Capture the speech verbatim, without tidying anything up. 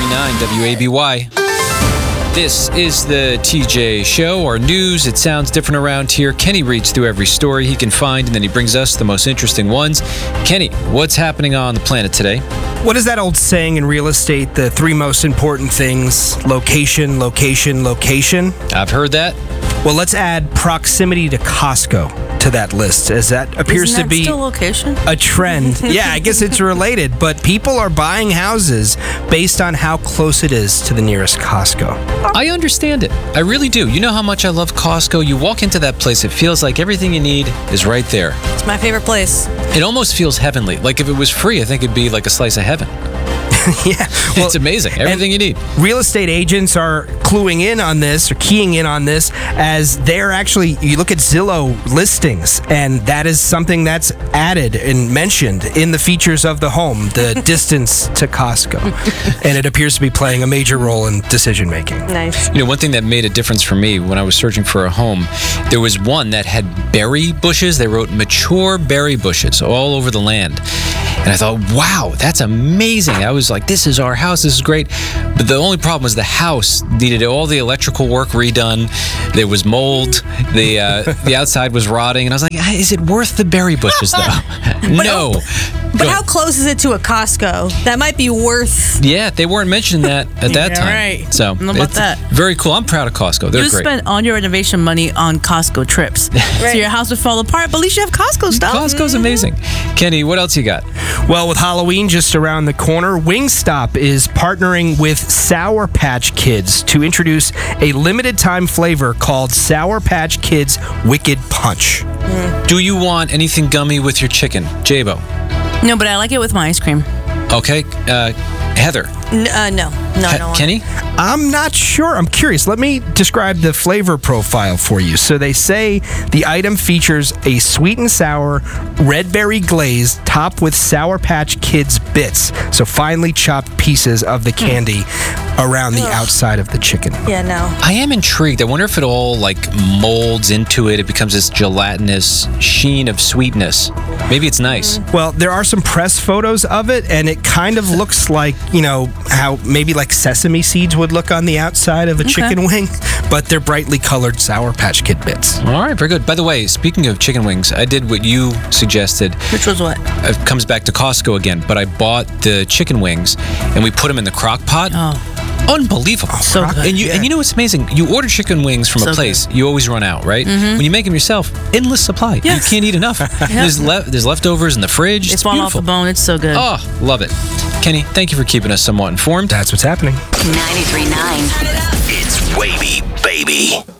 nine W A B Y. This is the T J Show, our news. It sounds different around here. Kenny reads through every story he can find, and then he brings us the most interesting ones. Kenny, what's happening on the planet today? What is that old saying in real estate? The three most important things: location, location, location. I've heard that. Well, let's add proximity to Costco to that list, as that appears Isn't to that be still location? a trend. Yeah, I guess it's related, but people are buying houses based on how close it is to the nearest Costco. I understand it. I really do. You know how much I love Costco? You walk into that place, it feels like everything you need is right there. It's my favorite place. It almost feels heavenly. Like if it was free, I think it'd be like a slice of heaven. Yeah, well, it's amazing. Everything you need. Real estate agents are cluing in on this, or keying in on this, as they're actually, you look at Zillow listings, and that is something that's added and mentioned in the features of the home, the distance to Costco. And it appears to be playing a major role in decision making. Nice. You know, one thing that made a difference for me when I was searching for a home, there was one that had berry bushes. They wrote mature berry bushes all over the land. And I thought, wow, that's amazing. I was like, this is our house. This is great. But the only problem was the house needed all the electrical work redone. There was mold. The uh, the outside was rotting. And I was like, is it worth the berry bushes, though? No. But how close is it to a Costco? That might be worth... Yeah, they weren't mentioning that at that Yeah, time. right. So I don't know about it's that. Very cool. I'm proud of Costco. They're You great. spend all your renovation money on Costco trips. So your house would fall apart, but at least you have Costco stuff. Costco's amazing. Kenny, what else you got? Well, with Halloween just around the corner, Wingstop is partnering with Sour Patch Kids to introduce a limited time flavor called Sour Patch Kids Wicked Punch. Do you want anything gummy with your chicken? J-Bo. No, but I like it with my ice cream. Okay. Uh, Heather. N- uh, no. No, I don't want Kenny? it. I'm not sure. I'm curious. Let me describe the flavor profile for you. So they say the item features a sweet and sour red berry glaze topped with Sour Patch Kids bits. So finely chopped pieces of the candy around the outside of the chicken. Yeah, no. I am intrigued. I wonder if it all like molds into it. It becomes this gelatinous sheen of sweetness. Maybe it's nice. Well, there are some press photos of it, and it kind of looks like, you know, how maybe like sesame seeds would look on the outside of a chicken wing, but they're brightly colored Sour Patch Kid bits. All right, very good. By the way, speaking of chicken wings, I did what you suggested. Which was what? It comes back to Costco again, but I bought the chicken wings and we put them in the crock pot. Oh. Unbelievable. So good. And you and you know what's amazing? You order chicken wings from So a place, you always run out, right? Mm-hmm. When you make them yourself, endless supply. Yes. You can't eat enough. There's le- there's leftovers in the fridge. They It's fall off beautiful. the bone. It's so good. Oh, love it. Kenny, thank you for keeping us somewhat informed. That's what's happening. ninety-three point nine. It's Wavy, baby.